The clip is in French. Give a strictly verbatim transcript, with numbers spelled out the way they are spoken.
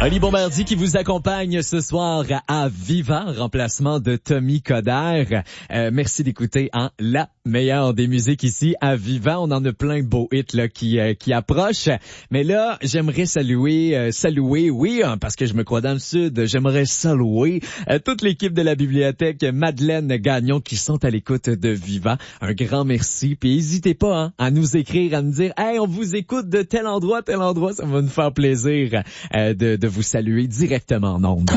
Oli Bombardier qui vous accompagne ce soir à Viva, remplacement de Tommy Coderre. Euh, merci d'écouter hein, la meilleure des musiques ici à Viva. On en a plein de beaux hits là qui euh, qui approchent. Mais là, j'aimerais saluer, euh, saluer, oui, hein, parce que je me crois dans le sud, j'aimerais saluer euh, toute l'équipe de la bibliothèque Madeleine Gagnon qui sont à l'écoute de Viva. Un grand merci. Puis n'hésitez pas hein, à nous écrire, à nous dire, hey, on vous écoute de tel endroit, tel endroit. Ça va nous faire plaisir euh, de, de vous saluer directement en ondes.